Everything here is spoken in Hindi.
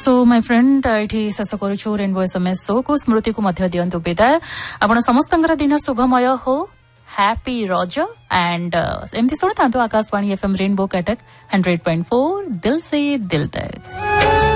सो माय फ्रेंड ये शेष करूँ रेनबो एसएमएस शो को स्मृति को मध्य दिंतु विदाय आपण समस्त दिन शुभमय हो हैप्पी रज एंड एमती शुणी था आकाशवाणी एफएम रेनबो कटक 100.4 दिल से दिल तक।